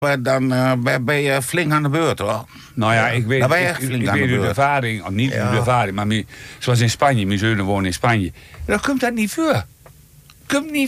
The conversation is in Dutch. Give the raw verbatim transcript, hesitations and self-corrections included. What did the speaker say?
dan uh, ben je flink aan de beurt, hoor. Nou ja, ik weet, Dan ben je ik, echt ik, flink ik aan weet de uit de beurt. ervaring, of niet Ja. uit de ervaring, maar mi- zoals in Spanje, mijn zonen wonen in Spanje. Dan komt dat niet voor. Komt niet